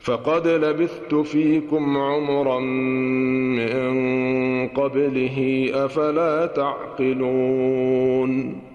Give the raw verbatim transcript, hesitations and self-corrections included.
فقد لبثت فيكم عمرا من قبله أفلا تعقلون